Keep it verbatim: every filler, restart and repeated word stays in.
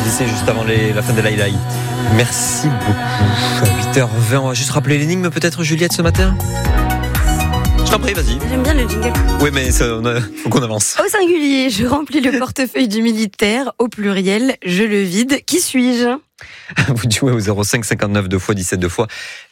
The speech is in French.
glisser juste avant les, la fin de l'highlight. Merci beaucoup. À huit heures vingt, on va juste rappeler l'énigme peut-être, Juliette, ce matin. Je t'en prie, vas-y. J'aime bien le jingle. Oui, mais ça, on a, faut qu'on avance. Au singulier, je remplis le portefeuille du militaire. Au pluriel, je le vide. Qui suis-je ? Vous jouez au zéro cinq cinquante-neuf deux fois dix-sept deux fois.